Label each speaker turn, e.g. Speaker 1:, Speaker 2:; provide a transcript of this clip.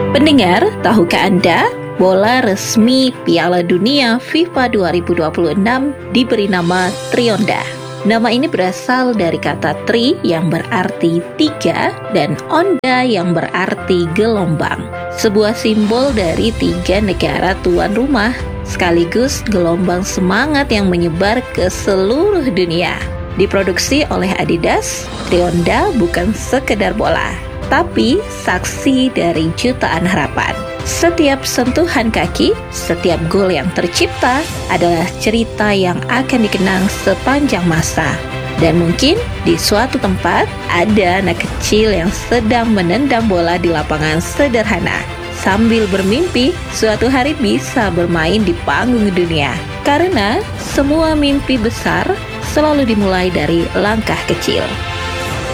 Speaker 1: Pendengar, tahukah Anda, bola resmi Piala Dunia FIFA 2026 diberi nama Trionda. Nama ini berasal dari kata tri yang berarti tiga dan onda yang berarti gelombang. Sebuah simbol dari tiga negara tuan rumah, sekaligus gelombang semangat yang menyebar ke seluruh dunia. Diproduksi oleh Adidas, Trionda bukan sekedar bola, tapi saksi dari jutaan harapan. Setiap sentuhan kaki, setiap gol yang tercipta adalah cerita yang akan dikenang sepanjang masa. Dan mungkin di suatu tempat ada anak kecil yang sedang menendang bola di lapangan sederhana, sambil bermimpi suatu hari bisa bermain di panggung dunia. Karena semua mimpi besar selalu dimulai dari langkah kecil.